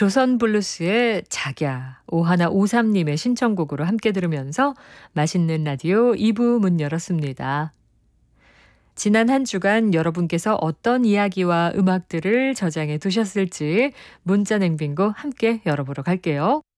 조선블루스의 자갸, 5153님의 신청곡으로 함께 들으면서 맛있는 라디오 2부 문 열었습니다. 지난 한 주간 여러분께서 어떤 이야기와 음악들을 저장해 두셨을지 문자 냉빙고 함께 열어보러 갈게요.